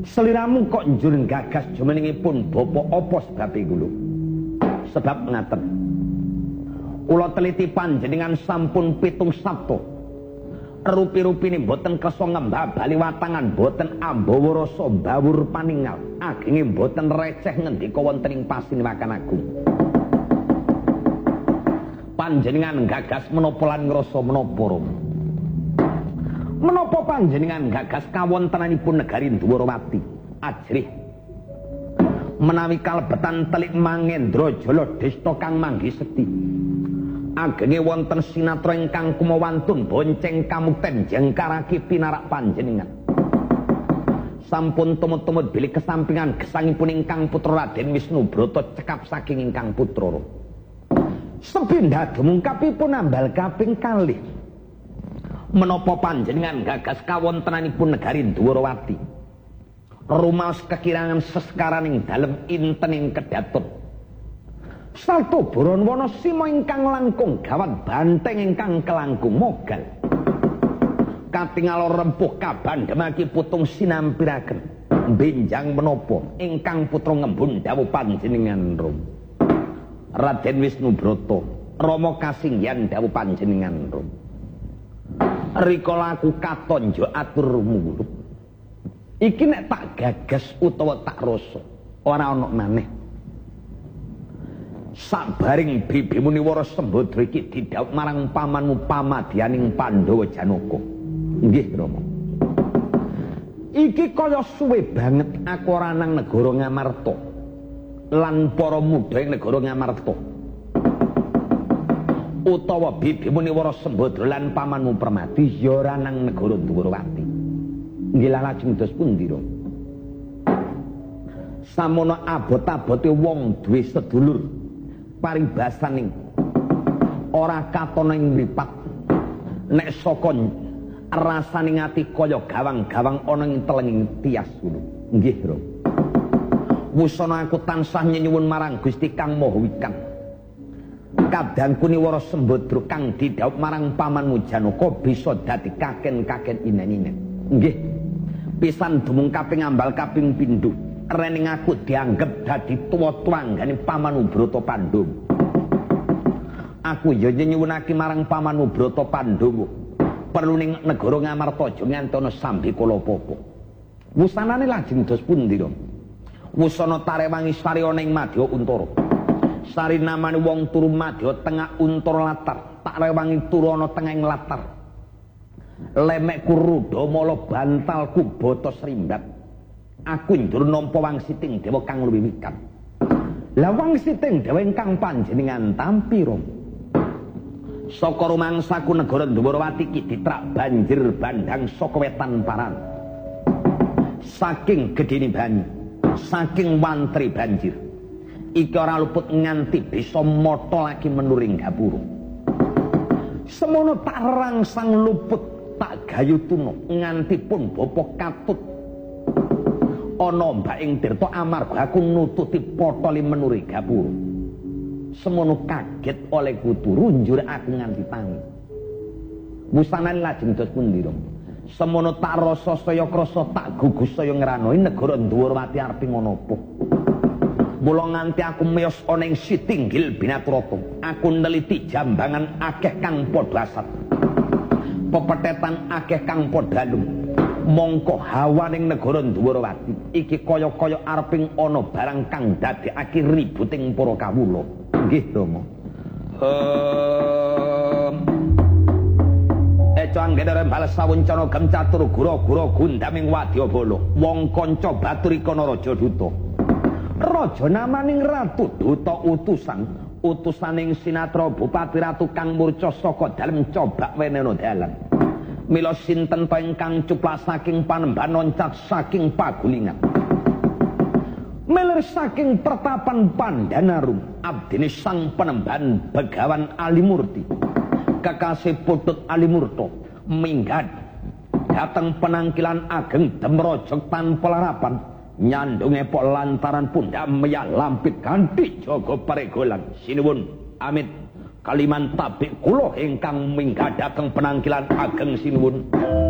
Seliramu kok njur gagas jumenengipun bapa apa sebabe kula? Sebab ngaten. Kula teliti panjenengan sampun 7 sabda. Rupi-rupine boten kersa ngembah bali watangan, boten ambawa rasa bawur paningal, agenge boten receh ngendika wonten ing Pasinwakan Agung. Panjenengan gagas menapa lan ngrasa menapa Rama? Menapa panjenengan gagas kawontenanipun negari Dwarawati? Ajrih menawi kalebetan telik Mangendra Jala Desta kang manggi sedhi. Agenge wonten sinatra ingkang kumawantun bonceng kamukten jengkaraki pinarak panjenengan. Sampun tumut-tumut bilih kesampingan gesangipun ingkang putra Raden Wisnubrata cekap saking ingkang putra. Sepindha dumungkapipun ambal kaping kalih. Menapa panjenengan gagas kawontenanipun negari Dwarawati? Rumaos kekirangan seskaraning dalem intening kedatun. Salto Boronwana sima ingkang langkung gawat banteng ingkang kelangkung mogal. Katingal rempuh kabandhemaki putung sinampiraken. Benjang menapa ingkang putra ngembun dawuh panjenengan Rum. Raden Wisnubrata, Rama kasinggihan dawuh panjenengan Rum. Rikala aku katon njo atur muluk. Iki nek tak gagas utawa tak rasa ora ana maneh. Sabaring Bibi Muniwara Sembadra iki didhawuh marang pamanmu pamadyaning Pandhawa Janaka. Nggih, Rama. Iki kaya suwe banget aku ora nang negara Ngamarta lan para muda ing negara Ngamarta. Utawa Bibi Muniwara Sembadra lan pamanmu Permadi ya ora nang negara Dwarawati. Nggih lajeng dos pundi, Rama? Samono abot-abote wong duwe sedulur paribasaning ora katana ing mripat nek saka rasaning ati kaya gawang-gawang ana ing telenging tias ngono. Nggih, Ro. Wusana aku tansah nyuwun marang Gusti Kang Maha Wikan. Kadangku Niwara Sembadra kang didhawuh marang pamanmu Janaka bisa dadi kaken-kaken inen-inen. Nggih. Pisan dumung kaping ambal kaping pindho. Rening aku dianggep dadi tuwa-tuwanggane pamanmu Brata Pandhawa. Aku ya nyuwunake marang pamanmu Brata Pandhawa perlu ning negara Ngamarta aja nganti ana sambi kala apa-apa. Wusanane lajeng dos pundi, Rom? Wusana tarewangi sari ana ing Madya Untara. Sari namane wong turu Madya tengah Untara latar, tak rewangi turu ana tengah ing latar. Lemekku rudamala bantalku bata srimbat. Aku njur nampa wangsiting dewa kang luwih wikan. Lah wangsiting dewa ingkang panjenengan tampi, Rom. Saka rumangsaku negara Dwarawati iki ditrak banjir bandhang saka wetan paran. Saking gedene banyu, saking wantri banjir. Iki ora luput nganti bisa mata lagi menuring gapura. Semono tak rangsang luput tak gayu tuna nganti pun bapa katut. Ana mbak ing tirta amarga aku nututi potoli menuri gapura. Semono kaget oleh kuturu njur aku nganti tangi. Wusanane lajeng dos pundi, Rom? Semono tak rasa saya krasa tak gugus saya ngranoi negara Dwarawati arep ngono apa. Mula nganti aku miyos ana ing Sitinggil Binatrata, aku neliti jambangan akeh kang padha asat. Pepetetan akeh kang padha alum. Mongko hawaning negara Dwarawati iki kaya-kaya areping ana barang kang dadekake ributing para kawula. Nggih, Rama. Eco anggene bales sawencana gem catur gura-gura gundaming wadyabala. Wong kanca Baturikana Raja Duta. Raja namaning Ratu Duta utusaning Sinatra Bupati Ratu kang murca saka dalem cobak wenena dalan. Mila sinten ta ingkang cuplas saking panembahan loncat saking pagulingan. Meler saking pertapan Pandanarum, abdine sang panembahan Begawan Alimurti. Kekasih putut Alimurta minggat dateng penangkilan ageng Demrojog tanpa larapan. Nyandung epok lantaran pundak meyah lampit kanthi jaga paregolan. Sinuwun amit kaliman tabik kula ingkang minggat dhateng penangkilan ageng sinuwun.